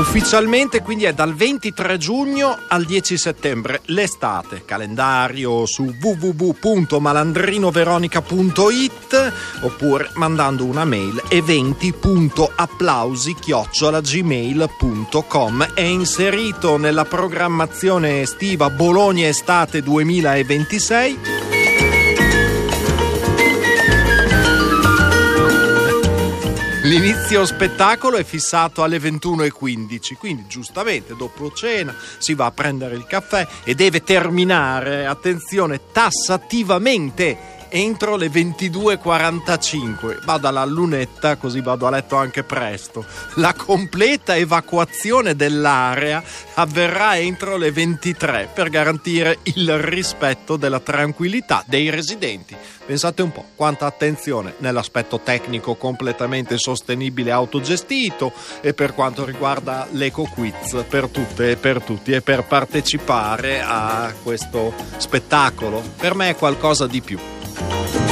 Ufficialmente quindi è dal 23 giugno al 10 settembre, l'estate. Calendario su www.malandrinoveronica.it oppure mandando una mail eventi.applausi@gmail.com. È inserito nella programmazione estiva Bologna Estate 2026. L'inizio spettacolo è fissato alle 21:15, quindi giustamente dopo cena si va a prendere il caffè e deve terminare, attenzione, tassativamente entro le 22:45. Vado alla lunetta così vado a letto anche presto. La completa evacuazione dell'area avverrà entro le 23 per garantire il rispetto della tranquillità dei residenti. Pensate un po' quanta attenzione nell'aspetto tecnico completamente sostenibile e autogestito, e per quanto riguarda l'eco quiz per tutte e per tutti, e per partecipare a questo spettacolo per me è qualcosa di più.